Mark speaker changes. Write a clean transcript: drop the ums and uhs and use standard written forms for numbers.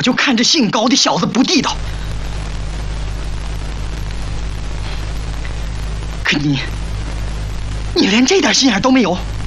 Speaker 1: 就看这姓高的小子不地道。可你连这点心眼都没有。